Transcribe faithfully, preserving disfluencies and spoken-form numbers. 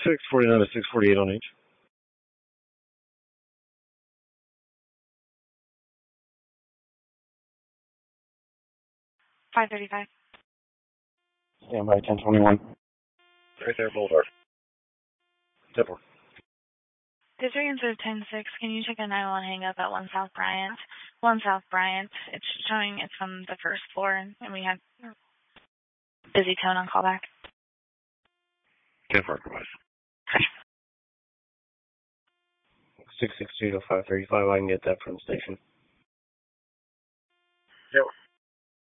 six forty-nine to six forty-eight on each. five thirty-five. Stand by ten twenty-one. Right there, Boulevard. Temple. District instead of ten six, can you check a nine one hang up at one South Bryant? one South Bryant. It's showing it's from the first floor, and we have busy tone on callback. ten four, compromise. six six two to five thirty-five, I can get that from the station. Yep.